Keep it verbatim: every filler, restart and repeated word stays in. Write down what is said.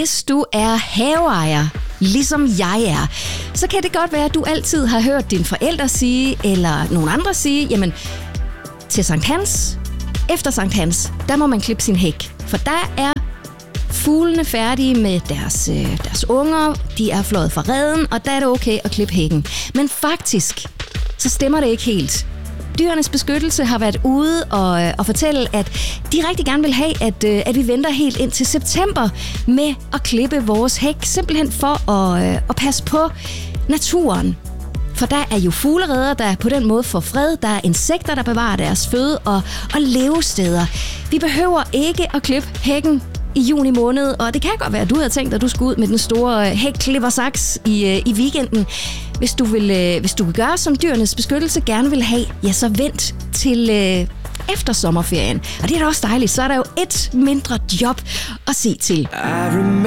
hvis du er haveejer, ligesom jeg er, så kan det godt være, at du altid har hørt dine forældre sige, eller nogen andre sige, jamen, til Sankt Hans, efter Sankt Hans, der må man klippe sin hæk. For der er fuglene færdige med deres, øh, deres unger, de er fløjet fra reden, og der er det okay at klippe hækken. Men faktisk, så stemmer det ikke helt. Dyrenes Beskyttelse har været ude og, og fortælle, at de rigtig gerne vil have, at, at vi venter helt ind til september med at klippe vores hæk, simpelthen for at, at passe på naturen. For der er jo fuglereder, der på den måde får fred. Der er insekter, der bevarer deres føde og, og levesteder. Vi behøver ikke at klippe hækken i juni måned, og det kan godt være, at du havde tænkt, at du skulle ud med den store hækklippersaks i, i weekenden. Hvis du, vil, hvis du vil gøre, som Dyrenes Beskyttelse gerne vil have, ja, så vent til øh, efter sommerferien. Og det er da også dejligt, så er der jo et mindre job at se til.